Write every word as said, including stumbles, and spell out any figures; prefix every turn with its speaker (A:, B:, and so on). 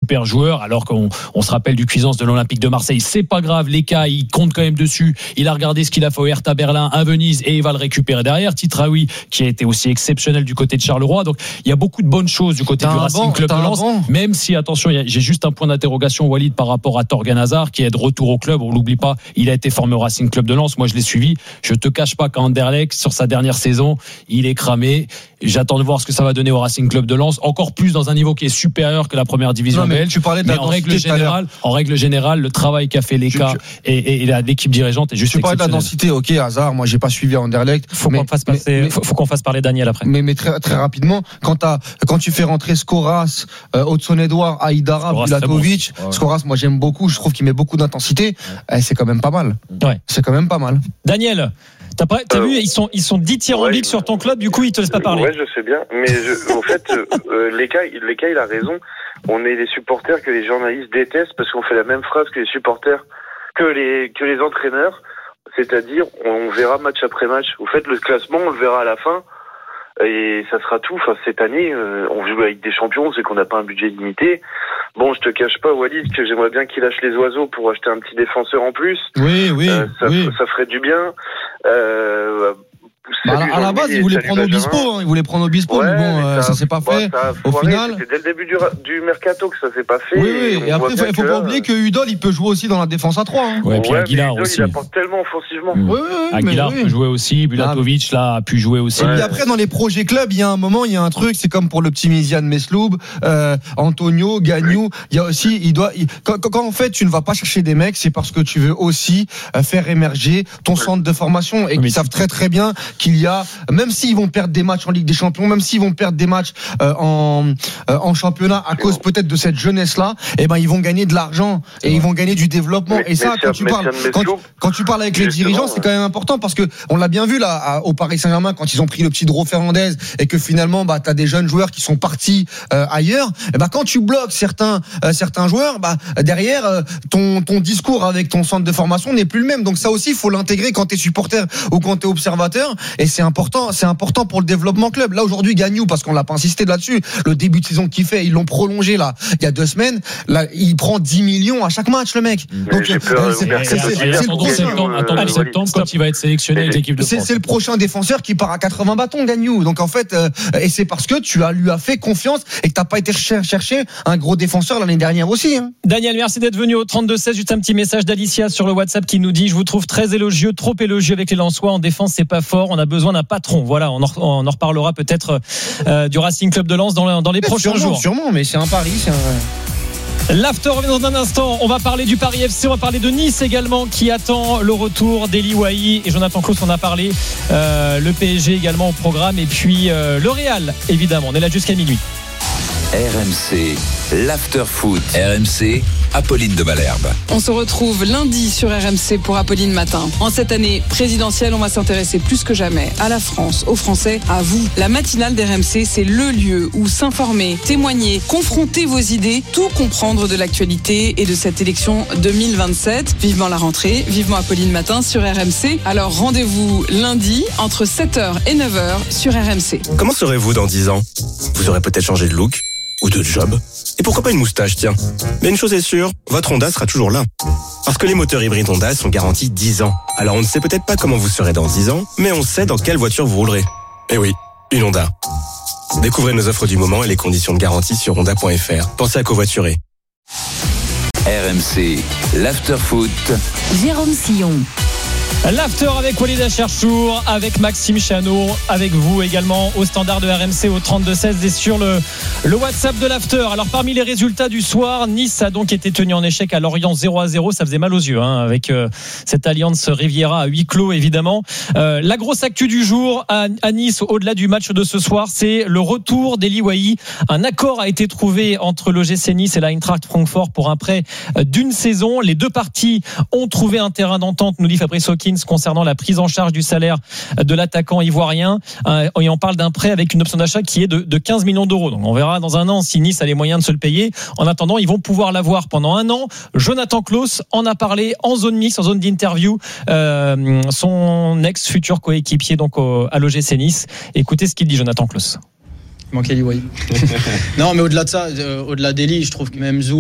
A: super joueur, alors qu'on on se rappelle du Cuisance de l'Olympique de Marseille. C'est pas grave, les cas, il compte quand même dessus. Il a regardé ce qu'il a fait au Hertha Berlin, à Venise, et il va le récupérer derrière. Titraoui, qui a été aussi exceptionnel du côté de Charleroi. Donc, il y a beaucoup de bonnes choses du côté
B: t'as
A: du Racing
B: bon,
A: Club de Lens.
B: Bon.
A: Même si, attention, j'ai juste un point d'interrogation, Walid, par rapport à Torgan Hazard, qui est de retour au club. On l'oublie pas, il a été formé au Racing Club de Lens. Moi, je l'ai suivi. Je te cache pas qu'Anderlecht, sur sa dernière saison, il est cramé. J'attends de voir ce que ça va donner au Racing Club de Lens, encore plus dans un niveau qui est supérieur que la première division belge.
B: Tu parlais de
A: mais
B: la
A: en règle générale, en règle générale, le travail qu'a fait l'Eka et, et, et l'équipe dirigeante est juste
B: tu parlais de la densité, ok, Hazard. Moi, j'ai pas suivi Anderlecht.
C: Faut
B: mais,
C: qu'on fasse passer, mais, faut, faut qu'on fasse parler Daniel après.
B: Mais, mais très, très rapidement, quand t'as, quand tu fais rentrer Skoras, euh, Hudson-Edouard, Aïdara, Bulatovic, bon. ouais. Skoras, moi j'aime beaucoup. Je trouve qu'il met beaucoup d'intensité. Eh, c'est quand même pas mal.
C: Ouais.
B: C'est quand même pas mal.
C: Daniel. T'as, pas, t'as euh, vu, ils sont, ils sont dithyrambiques ouais, sur ton club, du coup, ils te laissent pas parler.
D: Ouais, je sais bien. Mais je, en fait, euh, L'Eka, L'Eka, il a raison. On est des supporters que les journalistes détestent parce qu'on fait la même phrase que les supporters, que les, que les entraîneurs. C'est-à-dire, on verra match après match. Vous faites le classement, on le verra à la fin. Et ça sera tout. Enfin, cette année, euh, on joue avec des champions, c'est qu'on n'a pas un budget limité. Bon, je te cache pas, Walid, que j'aimerais bien qu'il lâche les oiseaux pour acheter un petit défenseur en plus.
B: Oui, oui,
D: euh, ça,
B: oui.
D: ça ferait du bien. Euh,
B: Bah, à la base, il voulait prendre Obispo, hein, il voulait prendre Obispo,
D: ouais,
B: mais bon, euh, ça, ça s'est pas
D: ouais,
B: fait.
D: Ça
B: Au final,
D: c'était dès le début du, du mercato que ça s'est pas fait.
B: Oui, oui. Et, et après, il faut, faut pas oublier que Udol, il peut jouer aussi dans la défense à trois. Hein.
A: Ouais, et puis
D: ouais,
A: Aguilar
D: Udol,
A: aussi.
D: Il apporte tellement offensivement.
A: Mmh.
B: Oui, oui,
A: Aguilar
B: oui.
A: peut jouer aussi, Bulatovic là a pu jouer aussi.
B: Ouais. Et après, dans les projets clubs, il y a un moment, il y a un truc, c'est comme pour le petit Miziane Mesloub, euh, Antonio, Gagnou. Il y a aussi, il doit, il, quand, quand en fait tu ne vas pas chercher des mecs, c'est parce que tu veux aussi euh, faire émerger ton centre de formation et qu'ils savent très très bien qu'il y a, même s'ils vont perdre des matchs en Ligue des Champions, même s'ils vont perdre des matchs euh, en euh, en championnat à cause peut-être de cette jeunesse là, eh ben ils vont gagner de l'argent et ils vont gagner du développement. Mais, et ça, quand tu parles, quand, quand tu parles avec les dirigeants, c'est quand même important parce que on l'a bien vu là à, au Paris Saint-Germain quand ils ont pris le petit Dro Fernandez et que finalement bah t'as des jeunes joueurs qui sont partis euh, ailleurs. Et bah quand tu bloques certains euh, certains joueurs, bah derrière euh, ton ton discours avec ton centre de formation n'est plus le même. Donc ça aussi, il faut l'intégrer quand t'es supporter ou quand t'es observateur. Et c'est important, c'est important pour le développement club. Là aujourd'hui, Gagnou, parce qu'on l'a pas insisté là-dessus, le début de saison qu'il fait, ils l'ont prolongé là il y a deux semaines. Là, il prend dix millions à chaque match, le mec. Donc c'est
A: le prochain. Attendez septembre quand il va être sélectionné avec l'équipe de France.
B: C'est le prochain défenseur qui part à quatre-vingts bâtons, Gagnou. Donc en fait, euh, et c'est parce que tu as lui as fait confiance et que t'as pas été chercher un gros défenseur l'année dernière aussi. Hein.
C: Daniel, merci d'être venu au trente-deux seize. Juste un petit message d'Alicia sur le WhatsApp qui nous dit: je vous trouve très élogieux, trop élogieux avec les Lensois. En défense, c'est pas fort. On a besoin d'un patron. Voilà, on en, on en reparlera peut-être euh, du Racing Club de Lens dans, dans les mais prochains
B: sûrement,
C: jours.
B: Sûrement, mais c'est un pari. C'est un...
C: L'after revient dans un instant. On va parler du Paris F C, on va parler de Nice également qui attend le retour d'Eli Wahi et Jonathan Klaus. On a parlé euh, le P S G également au programme et puis euh, le Real évidemment. On est là jusqu'à minuit.
E: R M C, l'after foot. R M C, Apolline de Malherbe.
F: On se retrouve lundi sur R M C pour Apolline Matin. En cette année présidentielle, on va s'intéresser plus que jamais à la France, aux Français, à vous. La matinale d'R M C, c'est le lieu où s'informer, témoigner, confronter vos idées, tout comprendre de l'actualité et de cette élection deux mille vingt-sept. Vivement la rentrée, vivement Apolline Matin sur R M C. Alors rendez-vous lundi entre sept heures et neuf heures sur R M C.
G: Comment serez-vous dans dix ans ? Vous aurez peut-être changé de look ou de job. Et pourquoi pas une moustache, tiens. Mais une chose est sûre, votre Honda sera toujours là. Parce que les moteurs hybrides Honda sont garantis dix ans. Alors on ne sait peut-être pas comment vous serez dans dix ans, mais on sait dans quelle voiture vous roulerez. Eh oui, une Honda. Découvrez nos offres du moment et les conditions de garantie sur honda point f r. Pensez à covoiturer.
E: R M C, l'after foot.
H: Jérôme Sillon.
C: L'after avec Walid Acharchour, avec Maxime Chanot, avec vous également au standard de R M C au trente-deux seize et sur le, le WhatsApp de l'after. Alors parmi les résultats du soir, Nice a donc été tenu en échec à Lorient zéro à zéro. Ça faisait mal aux yeux hein, avec euh, cette alliance Riviera à huis clos évidemment. Euh, la grosse actu du jour à, à Nice, au-delà du match de ce soir, c'est le retour d'Eli Wahi. Un accord a été trouvé entre l'O G C Nice et l'Eintracht Francfort pour un prêt d'une saison. Les deux parties ont trouvé un terrain d'entente, nous dit Fabrice Hawkins, concernant la prise en charge du salaire de l'attaquant ivoirien. Euh, et on parle d'un prêt avec une option d'achat qui est de, de quinze millions d'euros. Donc on verra dans un an si Nice a les moyens de se le payer. En attendant, ils vont pouvoir l'avoir pendant un an. Jonathan Klaus en a parlé en zone mixte, en zone d'interview. Euh, son ex-futur coéquipier donc au, à l'O G C Nice. Écoutez ce qu'il dit, Jonathan Klaus.
I: Il manque Eli Wahi. Non, mais au-delà de ça, euh, au-delà d'Eli, je trouve que même Zou